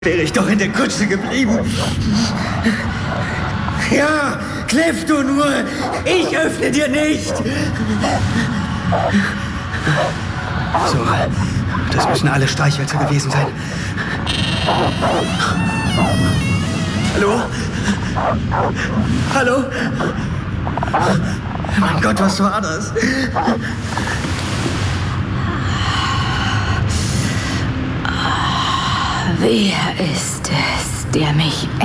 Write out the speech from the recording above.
Wäre ich doch in der Kutsche geblieben. Ja, kläff du nur. Ich öffne dir nicht. So, das müssen alle Streichhölzer gewesen sein. Hallo? Hallo? Mein Gott, was war das? Wer ist es, der mich